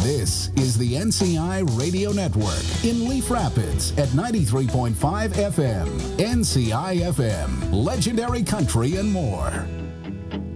This is the NCI Radio Network in Leaf Rapids at 93.5 FM. NCI FM, legendary country and more.